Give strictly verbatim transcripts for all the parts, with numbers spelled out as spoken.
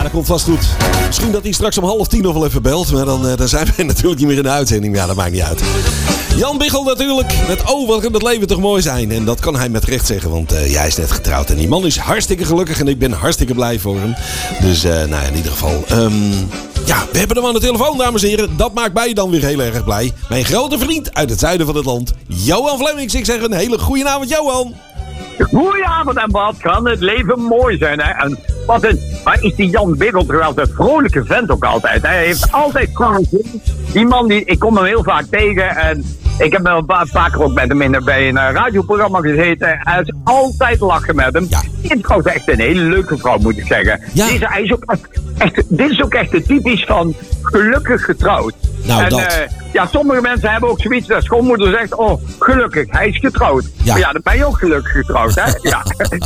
dat komt vast goed. Misschien dat hij straks om half tien nog wel even belt. Maar dan, uh, dan zijn wij natuurlijk niet meer in de uitzending. Ja, dat maakt niet uit. Jan Biggel natuurlijk. Met oh, wat kan het leven toch mooi zijn. En dat kan hij met recht zeggen. Want uh, jij is net getrouwd. En die man is hartstikke gelukkig. En ik ben hartstikke blij voor hem. Dus uh, nou in ieder geval... Um, ja, we hebben hem aan de telefoon, dames en heren. Dat maakt mij dan weer heel erg blij. Mijn grote vriend uit het zuiden van het land. Johan Flemmings. Ik zeg een hele goede avond, Johan. Goedenavond en wat kan het leven mooi zijn, hè? En wat een, maar is die Jan Biggel toch wel een vrolijke vent ook altijd. Hij heeft altijd gewoon zin. Die man, die, ik kom hem heel vaak tegen en ik heb een paar, paar keer ook met hem in, bij een radioprogramma gezeten. Hij is altijd lachen met hem. Ja. Dit is trouwens echt een hele leuke vrouw, moet ik zeggen. Ja. Deze, hij is ook echt, echt, dit is ook echt de typisch van gelukkig getrouwd. Nou, en, dat. Uh, ja, sommige mensen hebben ook zoiets dat schoonmoeder zegt, oh, gelukkig, hij is getrouwd. Ja. Maar ja, dan ben je ook gelukkig getrouwd, hè? Ja.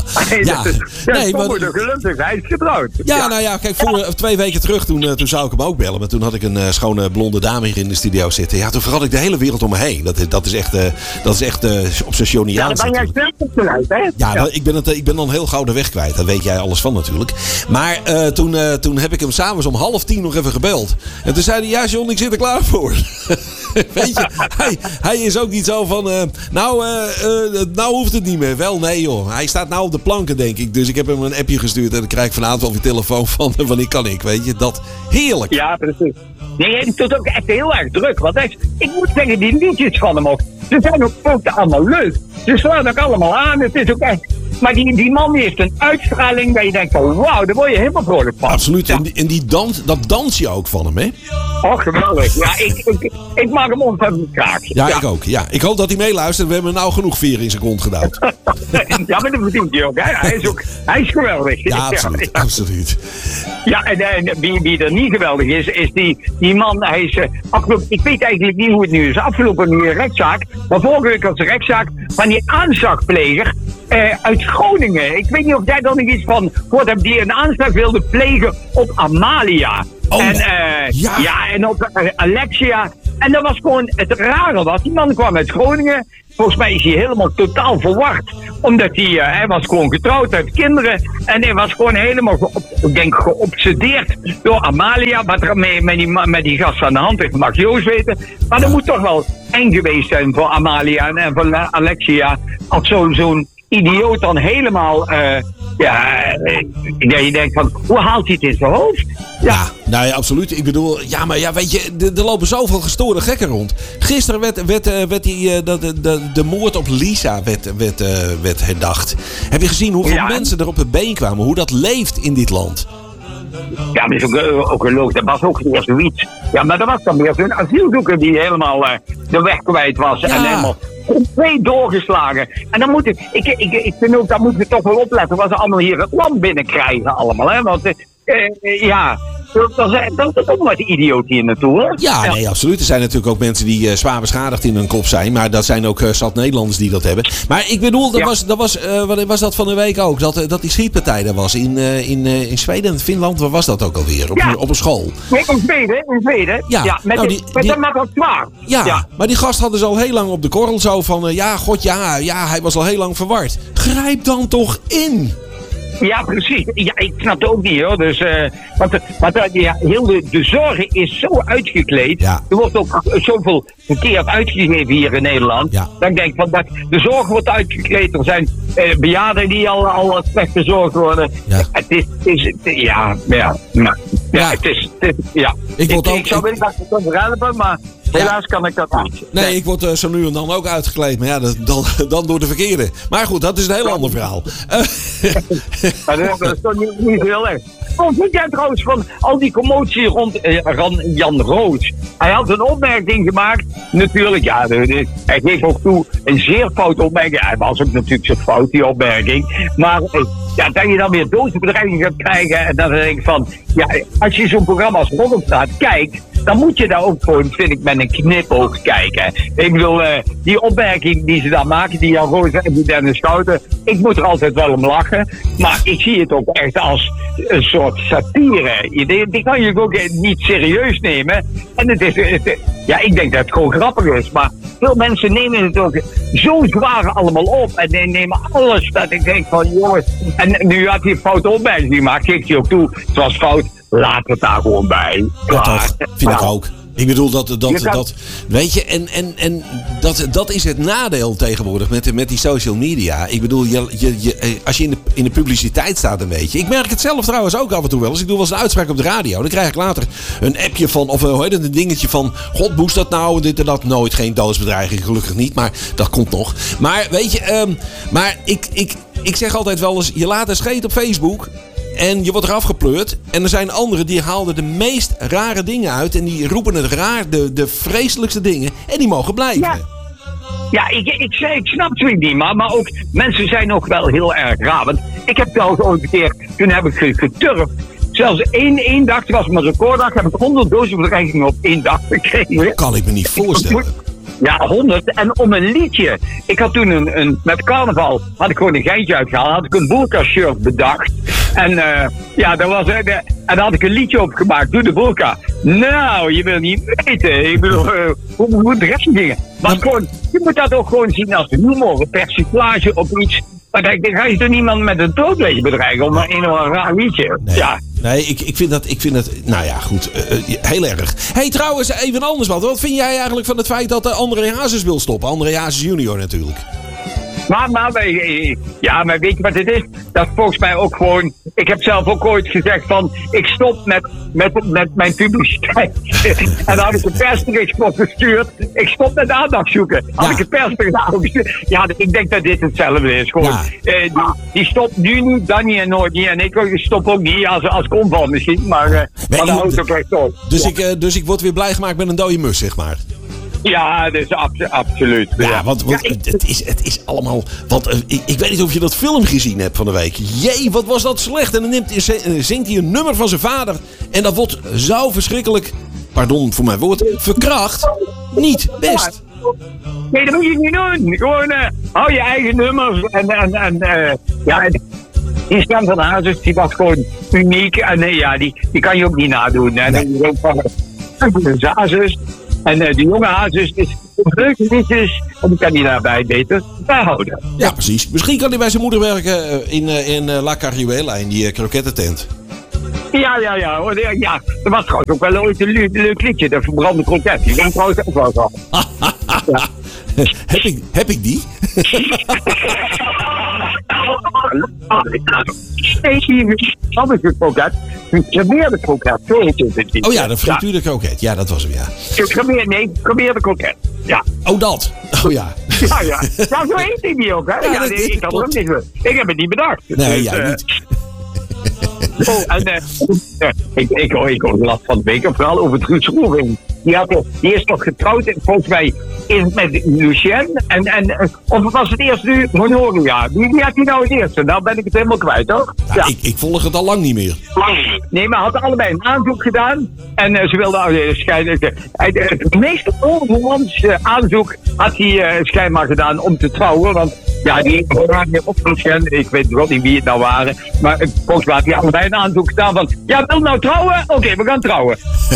Ja. Dus, ja, Nee, schoonmoeder maar... gelukkig, hij is getrouwd. Ja, ja. nou ja, kijk, voor, uh, twee weken terug, toen, uh, toen zou ik hem ook bellen. Maar toen had ik een uh, schone blonde dame hier in de studio zitten. Ja, toen vergat ik de hele wereld om me heen. Dat, dat is echt, uh, dat is echt uh, obsessioniaans. Ja, dan ben jij zelf eruit, hè? Ja, ja. Dat, ik, ben het, ik ben dan heel gauw de weg kwijt. Daar weet jij alles van natuurlijk. Maar uh, toen, uh, toen heb ik hem s'avonds om half tien nog even gebeld. En toen zei hij, ja John, ik zit er klaar voor. Weet je, hij, hij is ook niet zo van, uh, nou, uh, uh, nou hoeft het niet meer. Wel, nee joh. Hij staat nou op de planken, denk ik. Dus ik heb hem een appje gestuurd en dan krijg ik vanavond op je telefoon van, wanneer kan ik, weet je. Dat, heerlijk. Ja, precies. Nee, het doet ook echt heel erg druk. Want hij is, ik moet zeggen, die liedjes van hem ook, ze zijn ook, ook allemaal leuk. Ze slaan ook allemaal aan. Het is ook echt... Maar die, die man die heeft een uitstraling dat je denkt van wauw, daar word je helemaal vrolijk van. Absoluut. Ja. En, die, en die dans, dat dans je ook van hem, hè? Oh, geweldig. Ja, ik, ik, ik maak hem ontzettend graag. Ja, ja, ik ook. Ja. Ik hoop dat hij meeluistert. We hebben nou genoeg veer in zijn kont gedouwd. Ja, maar dat verdient hij ook. Hè. Hij is ook, hij is geweldig. Ja, absoluut. Ja, absoluut. Ja, en, en wie, wie er niet geweldig is, is die, die man. Hij is, uh, afgelopen, ik weet eigenlijk niet hoe het nu is. Afgelopen nu een rechtszaak. Maar vorige week was een rechtszaak van die aanslagpleger uh, uit Groningen. Ik weet niet of jij dan nog iets van gehoord hebt, die een aanslag wilde plegen op Amalia. Oh, en, uh, ja. ja, en op uh, Alexia. En dat was gewoon het rare was. Die man kwam uit Groningen. Volgens mij is hij helemaal totaal verward. Omdat hij, uh, hij was gewoon getrouwd uit kinderen. En hij was gewoon helemaal, geop, ik denk, geobsedeerd door Amalia. Wat er met, met, die, met die gast aan de hand heeft, mag Joost weten. Maar dat moet toch wel eng geweest zijn voor Amalia en, en voor Alexia. Als zo'n zo'n idioot dan helemaal... Uh, ja, uh, je denkt van, hoe haalt hij het in zijn hoofd? Ja. Ja, nou ja, absoluut. Ik bedoel, ja, maar ja, weet je, er, er lopen zoveel gestoorde gekken rond. Gisteren werd, werd, werd die, de, de, de, de moord op Lisa werd, werd, uh, werd herdacht. Heb je gezien hoeveel ja. mensen er op het been kwamen? Hoe dat leeft in dit land? Ja, maar dat is ook, ook geloofd. Dat was ook weer zoiets. Ja, maar dat was dan weer zo'n asielzoeker die helemaal uh, de weg kwijt was. Ja. En helemaal compleet doorgeslagen. En dan moet ik, ik, ik, ik vind ook, daar moeten we toch wel opletten. Wat ze allemaal hier het land binnenkrijgen allemaal. Hè? Want uh, uh, ja... Dat is, dat is ook wat idioot hier naartoe, hoor. Ja, ja, nee, absoluut. Er zijn natuurlijk ook mensen die uh, zwaar beschadigd in hun kop zijn. Maar dat zijn ook uh, zat Nederlanders die dat hebben. Maar ik bedoel, dat ja. was, dat was, uh, wat was dat van de week ook? Dat, uh, dat die schietpartij daar was in, uh, in, uh, in Zweden en Finland. Waar was dat ook alweer? Op, ja. op een school. Nee, in Zweden. In Zweden. Ja, ja met nou, die, die, met die, dat maakt zwaar. Ja, ja, maar die gast hadden ze al heel lang op de korrel zo van... Uh, ja, god, ja, ja, hij was al heel lang verward. Grijp dan toch in! Ja, precies. Ja, ik snap het ook niet, hoor. Dus, uh, want want uh, ja, heel de, de zorg is zo uitgekleed. Ja. Er wordt ook zoveel verkeerd uitgegeven hier in Nederland. Ja. Dat ik denk van dat de zorg wordt uitgekleed. Er zijn uh, bejaarden die al, al slecht verzorgd worden. Ja. Het is, het is het, ja, ja, ja, ja, het is, het is, ja. Ik, ik, ook, ik zou willen dat ik het kan helpen, maar helaas kan ik dat niet. Nee, nee, ik word uh, zo nu en dan ook uitgekleed. Maar ja, dat, dan, dan door de verkeerde. Maar goed, dat is een heel ander verhaal. Maar dat is toch niet, niet heel erg. Wat vind jij trouwens van al die commotie rond uh, Jan Roos? Hij had een opmerking gemaakt. Natuurlijk, ja, de, de, hij geeft ook toe een zeer foute opmerking. Hij was ook natuurlijk zo fout, die opmerking. Maar uh, ja, dat je dan weer doodsbedreiging gaat krijgen. En dan denk ik van, ja, als je zo'n programma als Roddelpraat kijkt, dan moet je daar ook gewoon, vind ik, met een knipoog kijken. Ik bedoel, uh, die opmerking die ze daar maken, die Jan Roos en die Dennis Schouten, ik moet er altijd wel om lachen. Maar ik zie het ook echt als een soort satire. Die, die kan je ook niet serieus nemen. En het is, het, ja, ik denk dat het gewoon grappig is. Maar veel mensen nemen het ook zo zwaar allemaal op. En die nemen alles dat ik denk van, jongens. En nu had hij een foute opmerking gemaakt. Geeft hij ook toe, het was fout. Laat het daar gewoon bij. Ja, toch, vind ik ook. Ik bedoel, dat, dat, kan... dat weet je, en, en, en dat, dat is het nadeel tegenwoordig met, met die social media. Ik bedoel, je, je, je, als je in de, in de publiciteit staat, dan weet je. Ik merk het zelf trouwens ook af en toe wel eens. Ik doe wel eens een uitspraak op de radio. Dan krijg ik later een appje van, of hoe heet het, een dingetje van, god, moest dat nou, dit en dat. Nooit, geen doodsbedreiging, gelukkig niet, maar dat komt nog. Maar weet je, um, maar ik, ik, ik zeg altijd wel eens, je laat een scheet op Facebook. En je wordt eraf gepleurd. En er zijn anderen die haalden de meest rare dingen uit. En die roepen het raar, de, de vreselijkste dingen. En die mogen blijven. Ja, ja ik, ik, ik snap het niet, maar, maar ook mensen zijn ook wel heel erg raar. Want ik heb wel ooit een keer, toen heb ik geturfd. Zelfs één, één dag, het was mijn recorddag, heb ik honderd doodsbedreigingen op één dag gekregen. Kan ik me niet voorstellen. Ja, honderd. En om een liedje. Ik had toen een, een met carnaval, had ik gewoon een geintje uitgehaald. Had ik een boerka-shirt bedacht. En uh, ja, dat was, uh, en daar had ik een liedje opgemaakt. Doe de boerka. Nou, je wil niet weten. Ik bedoel, uh, hoe, hoe de rest dingen. Maar gewoon, je moet dat ook gewoon zien als humor. Een persiflage op iets. Maar dan ga je toch niemand met een doodleven bedreigen om een of ander raar liedje. Nee. Ja. Nee, ik, ik vind dat, ik vind dat, nou ja, goed, uh, uh, heel erg. Hey, trouwens, even anders wat. Wat vind jij eigenlijk van het feit dat uh, André Hazes wil stoppen? André Hazes junior natuurlijk. Maar, maar, ja, maar weet je wat het is? Dat is volgens mij ook gewoon... Ik heb zelf ook ooit gezegd van... Ik stop met, met, met mijn publiciteit. En dan had ik een persbericht gestuurd. Ik stop met aandacht zoeken. Had Ja. ik een persbericht gestuurd. Ja, ik denk dat dit hetzelfde is. Gewoon, Ja. eh, die, die stopt nu niet, dan niet en nooit niet. En ik stop ook niet als, als ik omval misschien. Maar, uh, Nee, maar dan houdt het ook echt op. Dus, Ja. ik, uh, dus ik word weer blij gemaakt met een dode mus, zeg maar. Ja, dat is abso- absoluut. Ja, Ja. want, want Ja, ik- het, is, het is allemaal... Want, uh, ik, ik weet niet of je dat film gezien hebt van de week. Jee, wat was dat slecht. En dan neemt, hij- zingt hij een nummer van zijn vader. En dat wordt zo verschrikkelijk... Pardon voor mijn woord. Verkracht. Niet best. Nee, dat moet je niet doen. Gewoon, uh, hou je eigen nummers. En, en, en uh, ja, die stem van Hazes, die was gewoon uniek. En uh, ja, die, die kan je ook niet nadoen. En dan is ook van de Hazes. En uh, die jonge Hazes is leuke liedjes. En die kan hij daarbij beter bijhouden. Ja, precies. Misschien kan hij bij zijn moeder werken uh, in, uh, in uh, La Carriuela, in die uh, krokettentent. Ja, ja, ja. Hoor. Ja, dat was trouwens ook wel ooit een leuk, leuk liedje. De verbrande kroket. Die komt trouwens ook wel van. Ja. heb, ik, heb ik die? Wat is het kroket? Gecremeerde kroket. Zo heet het. Oh ja, de frituurde kroket. Ja, dat was hem, ja. Gecremeerde, nee, gecremeerde kroket. Ja. Oh, dat. Oh ja. Ja, ja. Ja, zo heet hij niet ook, hè? Ja, Ja, dat- nee, ik, had er ook niet, ik heb het niet bedacht. Nee, Dus, jij eh, niet. Oh, en uh, ik, ik, hoor, ik hoor de last van de week vooral over Truus Roering. Die, had, die is toch getrouwd, volgens mij, in, met Lucien. En, en, uh, of was het eerst nu Honoria? Wie, wie had die nou het eerste? Nou ben ik het helemaal kwijt, toch? Ja, ja. Ik, ik volg het al lang niet meer. Nee, maar hadden allebei een aanzoek gedaan. En uh, ze wilden uh, scheiden. Uh, het meest onromantische aanzoek had hij uh, schijnbaar gedaan om te trouwen. Want ja, die waren op Lucien. Ik weet wel niet wie het nou waren. Maar uh, volgens mij had hij allebei een aanzoek gedaan van... Ja, wil nou trouwen? Oké, okay, we gaan trouwen.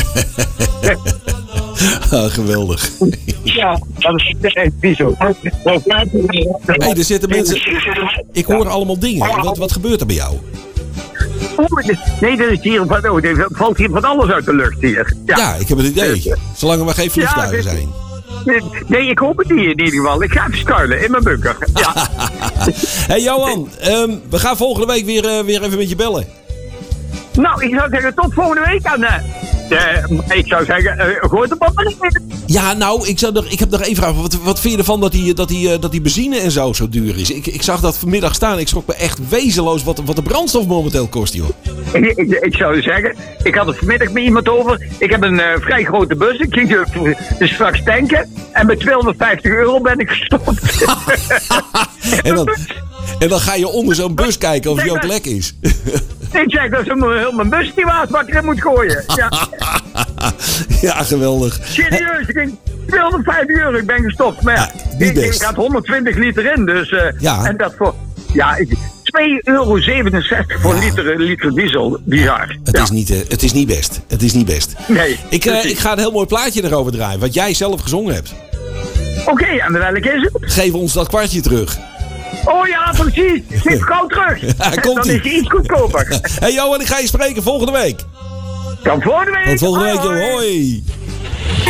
Ah, geweldig. Ja, dat is echt bizar. Hey, er zitten mensen... Ik hoor allemaal dingen. Wat, wat gebeurt er bij jou? Oh, nee, dat is hier van, oh, er valt hier van alles uit de lucht hier. Ja, Ja, ik heb het idee. Zolang er maar geen vliegtuigen Ja, zijn. Nee, ik hoop het niet in ieder geval. Ik ga even schuilen in mijn bunker. Ja. Hey Johan, um, we gaan volgende week weer, uh, weer even met je bellen. Nou, ik zou zeggen tot volgende week. En, uh, uh, ik zou zeggen, uh, gooi de bal in. Ja, nou, ik, zou nog, ik heb nog één vraag. Wat, wat vind je ervan dat die, dat, die, dat die benzine en zo zo duur is? Ik, ik zag dat vanmiddag staan. Ik schrok me echt wezenloos wat, wat de brandstof momenteel kost, joh. Ik, ik, ik zou zeggen, ik had het vanmiddag met iemand over. Ik heb een uh, vrij grote bus. Ik ging dus, dus straks tanken. En met tweehonderdvijftig euro ben ik gestopt. en, dan, en dan ga je onder zo'n bus kijken of die ook lek is. Ik zeg, dat is heel mijn bus die waard wat ik erin moet gooien. Ja, ja geweldig. serieus, ik ging tweehonderdvijftig euro, ik ben gestopt. Maar ja, ja ik, ik had honderdtwintig liter in, dus... Uh, ja. En dat voor... Ja, ik, twee euro zevenenzestig voor een liter, liter diesel bizar. Het, Ja. is niet, uh, het is niet best. Het is niet best. Nee. Ik, uh, ik ga een heel mooi plaatje erover draaien. Wat jij zelf gezongen hebt. Oké, okay, en welke is het? Geef ons dat kwartje terug. Oh ja, precies. Zit gauw terug. Ja, komt Dan is hij iets goedkoper. Hé hey, Johan, ik ga je spreken volgende week. Tot volgende week. Tot volgende week, Hoi. joh. Hoi.